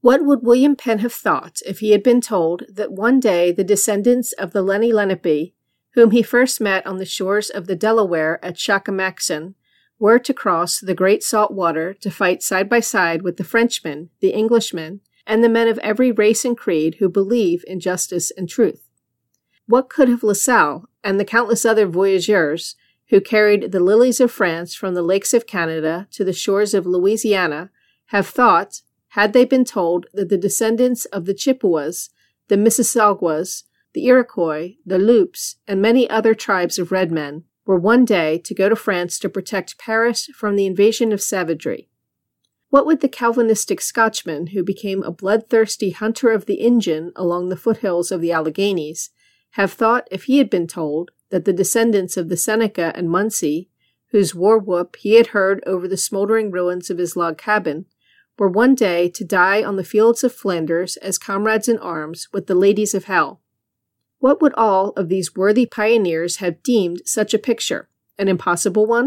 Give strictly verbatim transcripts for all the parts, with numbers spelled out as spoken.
What would William Penn have thought if he had been told that one day the descendants of the Lenni Lenape, whom he first met on the shores of the Delaware at Shakamaxon, were to cross the great salt water to fight side by side with the Frenchmen, the Englishmen, and the men of every race and creed who believe in justice and truth? What could have La Salle and the countless other voyageurs who carried the lilies of France from the lakes of Canada to the shores of Louisiana have thought had they been told that the descendants of the Chippewas, the Mississaugas, the Iroquois, the Loups, and many other tribes of red men were one day to go to France to protect Paris from the invasion of savagery? What would the Calvinistic Scotchman who became a bloodthirsty hunter of the Injun along the foothills of the Alleghanies have thought if he had been told that the descendants of the Seneca and Munsee, whose war whoop he had heard over the smoldering ruins of his log cabin, were one day to die on the fields of Flanders as comrades in arms with the ladies of hell? What would all of these worthy pioneers have deemed such a picture? An impossible one?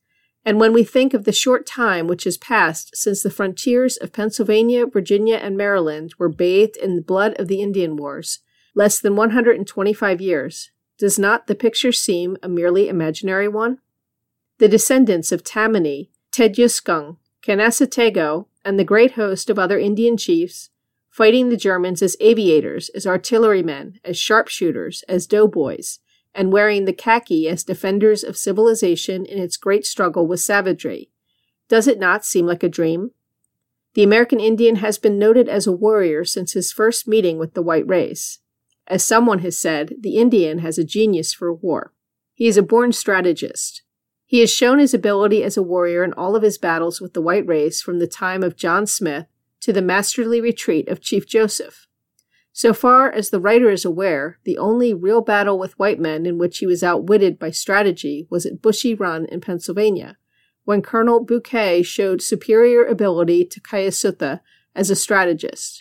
And when we think of the short time which has passed since the frontiers of Pennsylvania, Virginia, and Maryland were bathed in the blood of the Indian Wars, less than one hundred twenty-five years, does not the picture seem a merely imaginary one? The descendants of Tammany, Teduscung, Canasatego, and the great host of other Indian chiefs, fighting the Germans as aviators, as artillerymen, as sharpshooters, as doughboys, and wearing the khaki as defenders of civilization in its great struggle with savagery. Does it not seem like a dream? The American Indian has been noted as a warrior since his first meeting with the white race. As someone has said, the Indian has a genius for war. He is a born strategist. He has shown his ability as a warrior in all of his battles with the white race from the time of John Smith to the masterly retreat of Chief Joseph. So far as the writer is aware, the only real battle with white men in which he was outwitted by strategy was at Bushy Run in Pennsylvania, when Colonel Bouquet showed superior ability to Cayasuta as a strategist.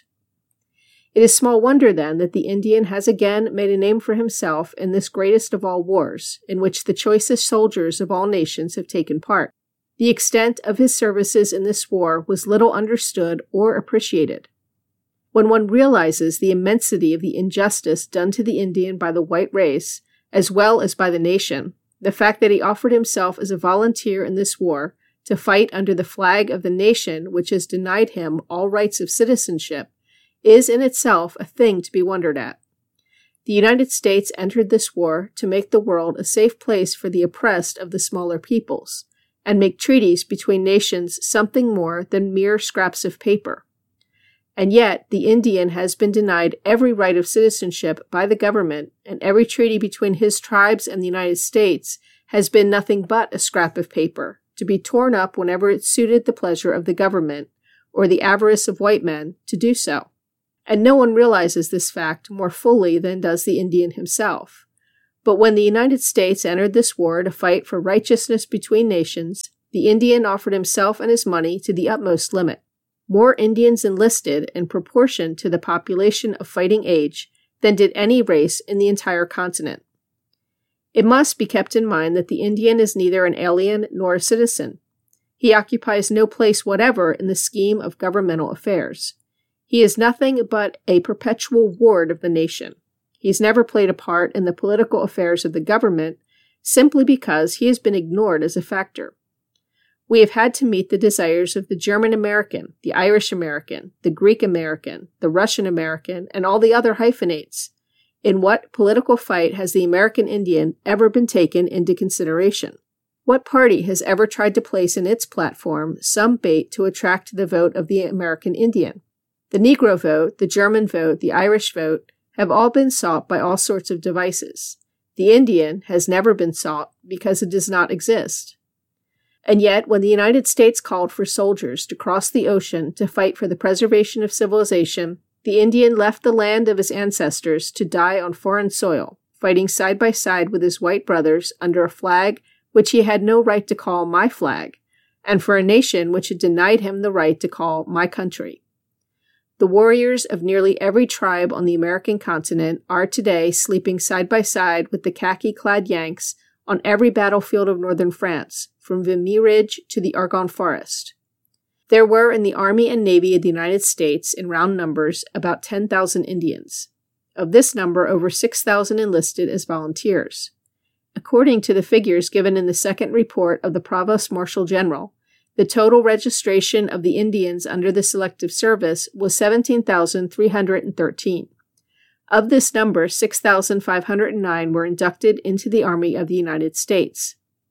It is small wonder, then, that the Indian has again made a name for himself in this greatest of all wars, in which the choicest soldiers of all nations have taken part. The extent of his services in this war was little understood or appreciated. When one realizes the immensity of the injustice done to the Indian by the white race, as well as by the nation, the fact that he offered himself as a volunteer in this war to fight under the flag of the nation which has denied him all rights of citizenship, is in itself a thing to be wondered at. The United States entered this war to make the world a safe place for the oppressed of the smaller peoples, and make treaties between nations something more than mere scraps of paper. And yet, the Indian has been denied every right of citizenship by the government, and every treaty between his tribes and the United States has been nothing but a scrap of paper, to be torn up whenever it suited the pleasure of the government, or the avarice of white men, to do so. And no one realizes this fact more fully than does the Indian himself. But when the United States entered this war to fight for righteousness between nations, the Indian offered himself and his money to the utmost limit. More Indians enlisted in proportion to the population of fighting age than did any race in the entire continent. It must be kept in mind that the Indian is neither an alien nor a citizen. He occupies no place whatever in the scheme of governmental affairs. He is nothing but a perpetual ward of the nation. He's never played a part in the political affairs of the government simply because he has been ignored as a factor. We have had to meet the desires of the German American, the Irish American, the Greek American, the Russian American, and all the other hyphenates. In what political fight has the American Indian ever been taken into consideration? What party has ever tried to place in its platform some bait to attract the vote of the American Indian? The Negro vote, the German vote, the Irish vote have all been sought by all sorts of devices. The Indian has never been sought because it does not exist. And yet, when the United States called for soldiers to cross the ocean to fight for the preservation of civilization, the Indian left the land of his ancestors to die on foreign soil, fighting side by side with his white brothers under a flag which he had no right to call my flag, and for a nation which had denied him the right to call my country. The warriors of nearly every tribe on the American continent are today sleeping side by side with the khaki-clad Yanks on every battlefield of northern France, from Vimy Ridge to the Argonne Forest. There were in the Army and Navy of the United States, in round numbers, about ten thousand Indians. Of this number, over six thousand enlisted as volunteers. According to the figures given in the second report of the Provost Marshal General, the total registration of the Indians under the Selective Service was seventeen thousand three hundred thirteen. Of this number, six thousand five hundred nine were inducted into the Army of the United States.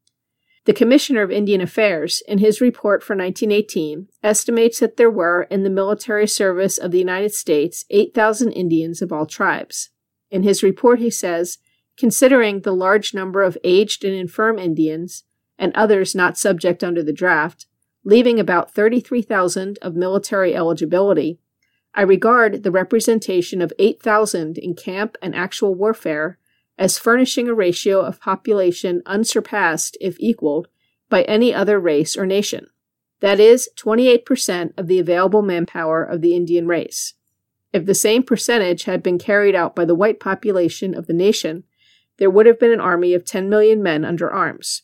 The Commissioner of Indian Affairs, in his report for nineteen eighteen, estimates that there were in the military service of the United States eight thousand Indians of all tribes. In his report he says, considering the large number of aged and infirm Indians, and others not subject under the draft, leaving about thirty-three thousand of military eligibility, I regard the representation of eight thousand in camp and actual warfare as furnishing a ratio of population unsurpassed, if equaled, by any other race or nation. That is, twenty-eight percent of the available manpower of the Indian race. If the same percentage had been carried out by the white population of the nation, there would have been an army of ten million men under arms.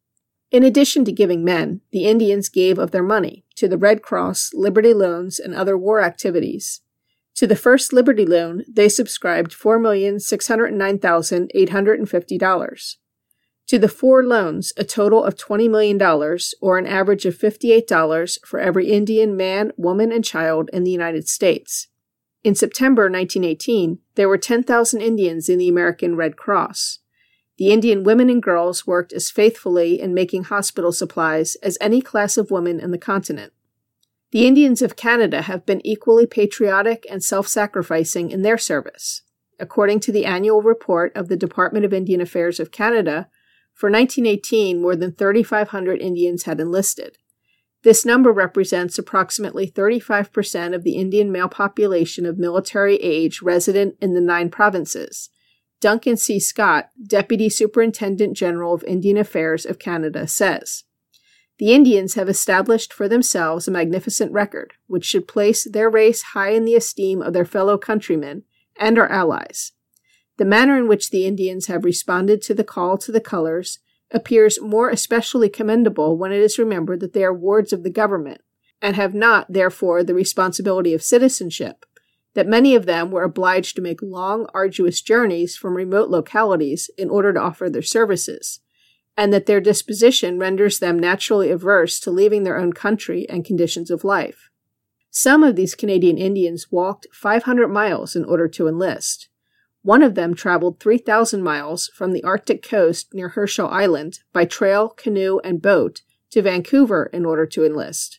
In addition to giving men, the Indians gave of their money to the Red Cross, Liberty Loans, and other war activities. To the first Liberty Loan, they subscribed four million six hundred nine thousand eight hundred fifty dollars. To the four loans, a total of twenty million dollars, or an average of fifty-eight dollars for every Indian man, woman, and child in the United States. In September nineteen eighteen, there were ten thousand Indians in the American Red Cross. The Indian women and girls worked as faithfully in making hospital supplies as any class of women in the continent. The Indians of Canada have been equally patriotic and self-sacrificing in their service. According to the annual report of the Department of Indian Affairs of Canada, for nineteen eighteen, more than thirty-five hundred Indians had enlisted. This number represents approximately thirty-five percent of the Indian male population of military age resident in the nine provinces. Duncan C. Scott, Deputy Superintendent General of Indian Affairs of Canada, says, "The Indians have established for themselves a magnificent record, which should place their race high in the esteem of their fellow countrymen and our allies. The manner in which the Indians have responded to the call to the colors appears more especially commendable when it is remembered that they are wards of the government, and have not, therefore, the responsibility of citizenship, that many of them were obliged to make long, arduous journeys from remote localities in order to offer their services, and that their disposition renders them naturally averse to leaving their own country and conditions of life. Some of these Canadian Indians walked five hundred miles in order to enlist. One of them traveled three thousand miles from the Arctic coast near Herschel Island by trail, canoe, and boat to Vancouver in order to enlist.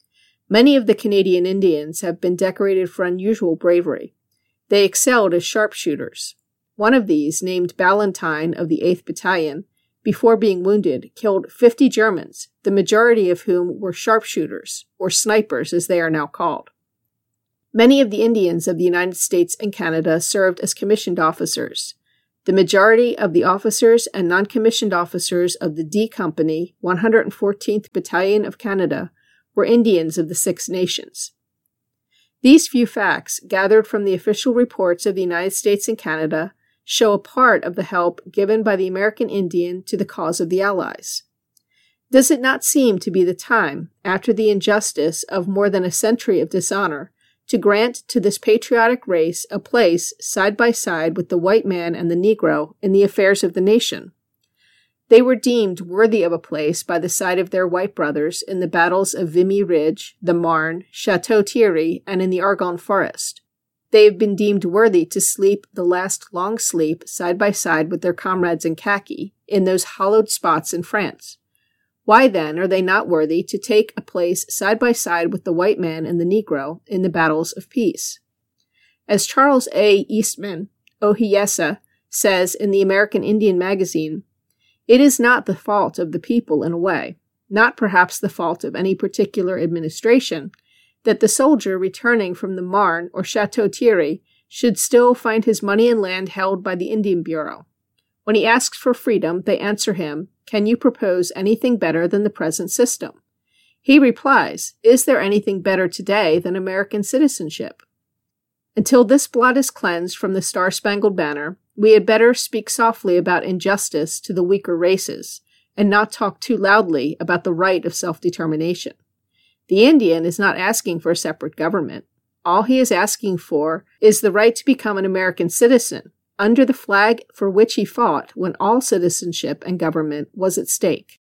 Many of the Canadian Indians have been decorated for unusual bravery. They excelled as sharpshooters. One of these, named Ballantyne of the eighth Battalion, before being wounded, killed fifty Germans, the majority of whom were sharpshooters, or snipers as they are now called. Many of the Indians of the United States and Canada served as commissioned officers. The majority of the officers and non-commissioned officers of the D Company, one hundred fourteenth Battalion of Canada, were Indians of the Six Nations. These few facts, gathered from the official reports of the United States and Canada, show a part of the help given by the American Indian to the cause of the Allies. Does it not seem to be the time, after the injustice of more than a century of dishonor, to grant to this patriotic race a place side by side with the white man and the Negro in the affairs of the nation? They were deemed worthy of a place by the side of their white brothers in the battles of Vimy Ridge, the Marne, Chateau Thierry, and in the Argonne Forest. They have been deemed worthy to sleep the last long sleep side by side with their comrades in khaki in those hallowed spots in France. Why, then, are they not worthy to take a place side by side with the white man and the Negro in the battles of peace? As Charles A. Eastman, Ohiyesa, says in the American Indian Magazine, "It is not the fault of the people in a way, not perhaps the fault of any particular administration, that the soldier returning from the Marne or Chateau Thierry should still find his money and land held by the Indian Bureau. When he asks for freedom, they answer him, 'Can you propose anything better than the present system?' He replies, 'Is there anything better today than American citizenship?' Until this blot is cleansed from the Star-Spangled Banner, we had better speak softly about injustice to the weaker races, and not talk too loudly about the right of self-determination. The Indian is not asking for a separate government. All he is asking for is the right to become an American citizen, under the flag for which he fought when all citizenship and government was at stake.